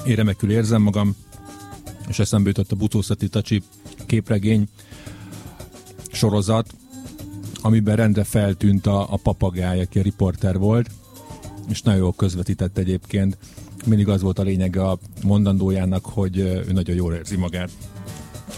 Én remekül érzem magam, és eszembe jutott a Butószati Tacsi képregény sorozat, amiben rendre feltűnt a papagáj, aki a riporter volt, és nagyon jól közvetített egyébként. Mindig az volt a lényege a mondandójának, hogy ő nagyon jól érzi magát.